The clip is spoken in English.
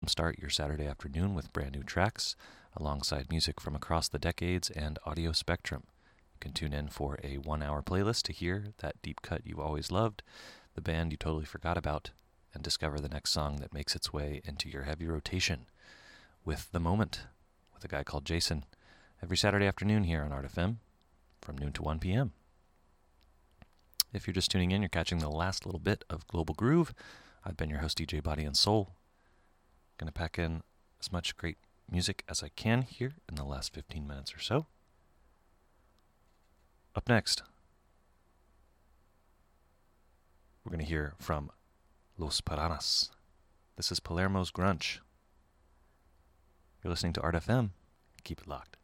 jumpstart your Saturday afternoon with brand new tracks, alongside music from across the decades and audio spectrum. You can tune in for a 1-hour playlist to hear that deep cut you've always loved, the band you totally forgot about, and discover the next song that makes its way into your heavy rotation with The Moment, with a guy called Jason, every Saturday afternoon here on Art FM from noon to 1 p.m. If you're just tuning in, you're catching the last little bit of Global Groove. I've been your host, DJ Body and Soul. Going to pack in as much great music as I can here in the last 15 minutes or so. Up next, we're going to hear from Los Piranhas. This is Palermo's Grunge. You're listening to Art FM. Keep it locked.